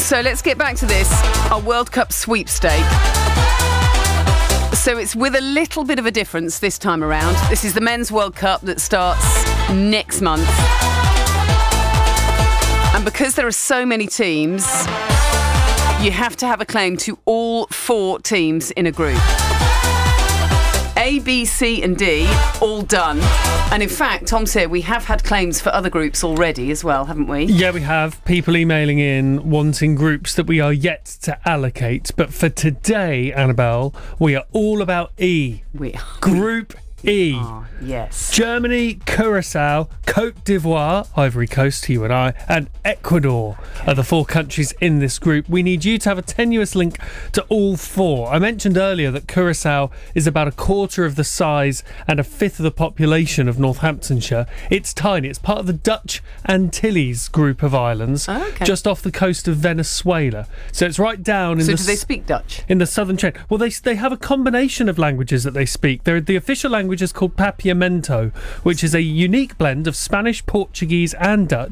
So let's get back to this, our World Cup sweepstake. So it's with a little bit of a difference this time around. This is the Men's World Cup that starts next month. And because there are so many teams, you have to have a claim to all 4 teams in a group. A, B, C and D, all done. And in fact, Tom's here, we have had claims for other groups already as well, haven't we? Yeah, we have people emailing in wanting groups that we are yet to allocate. But for today, Annabelle, we are all about E. Group E. Oh, yes. Germany, Curacao, Côte d'Ivoire, Ivory Coast, you and I, and Ecuador are the 4 countries in this group. We need you to have a tenuous link to all 4. I mentioned earlier that Curacao is about a quarter of the size and a fifth of the population of Northamptonshire. It's tiny. It's part of the Dutch Antilles group of islands, just off the coast of Venezuela. So it's right down in So do they speak Dutch? In the southern chain. Well, they have a combination of languages that they speak. The official language is called Papiamento, which is a unique blend of Spanish, Portuguese and Dutch.